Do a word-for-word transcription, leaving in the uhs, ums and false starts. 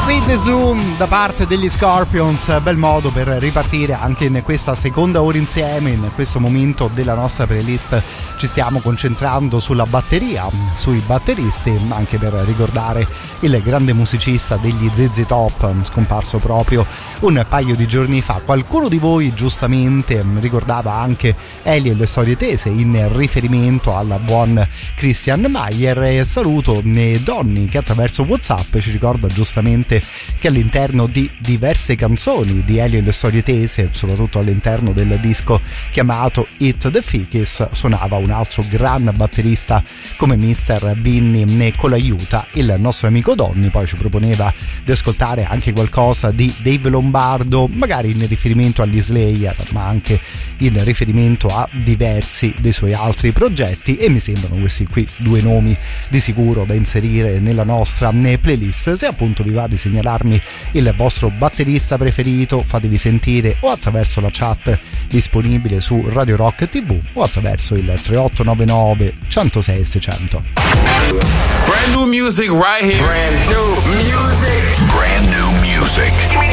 Quindi Zoom da parte degli Scorpions, bel modo per ripartire anche in questa seconda ora insieme. In questo momento della nostra playlist ci stiamo concentrando sulla batteria, sui batteristi, anche per ricordare il grande musicista degli Z Z Top, scomparso proprio un paio di giorni fa. Qualcuno di voi giustamente ricordava anche Elio e le storie tese in riferimento al buon Christian Maier, e saluto Donny che attraverso WhatsApp ci ricorda giustamente che all'interno di diverse canzoni di Elio e le storie tese, soprattutto all'interno del disco chiamato Hit the Fickies, suonava un altro gran batterista come mister Vinny Colaiuta, il nostro amico Donny. Poi ci proponeva di ascoltare anche qualcosa di Dave Lombardo, magari in riferimento agli Slayer, ma anche in riferimento a diversi dei suoi altri progetti, e mi sembrano questi qui due nomi di sicuro da inserire nella nostra playlist. Se appunto vi va di segnalarmi il vostro batterista preferito, fatevi sentire o attraverso la chat disponibile su Radio Rock tivù o attraverso il tre otto nove nove uno zero sei sei zero zero. Brand new music right here. Brand new music. Brand new music.